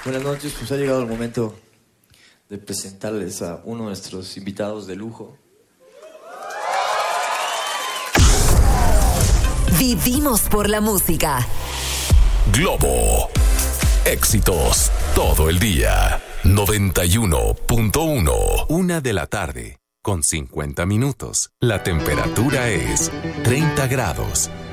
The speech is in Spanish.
Buenas noches, pues ha llegado el momento de presentarles a uno de nuestros invitados de lujo. Vivimos por la música. Globo. Éxitos todo el día. 91.1. 1:00 p.m. con 50 minutos. La temperatura es 30 grados.